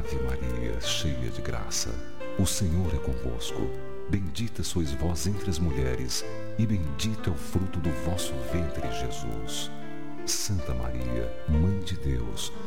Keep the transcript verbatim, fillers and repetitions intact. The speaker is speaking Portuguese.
Ave Maria, cheia de graça, o Senhor é convosco. Bendita sois vós entre as mulheres, e bendito é o fruto do vosso ventre, Jesus. Santa Maria, Mãe de Deus,